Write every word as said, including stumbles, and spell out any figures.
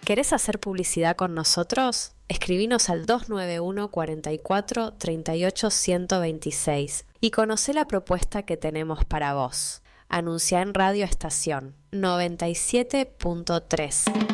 ¿Querés hacer publicidad con nosotros? Escribinos al dos nueve uno, cuatro cuatro, tres ocho, uno dos seis y conocé la propuesta que tenemos para vos. Anuncia en Radio Estación noventa y siete punto tres.